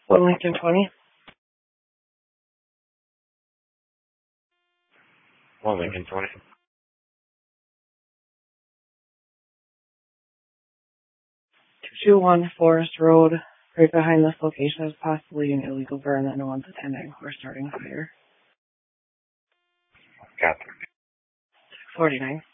1 Lincoln 20. 1 Lincoln 20. 221 Forest Road. Right behind this location is possibly an illegal burn that no one's attending. We're starting a fire. Got 49.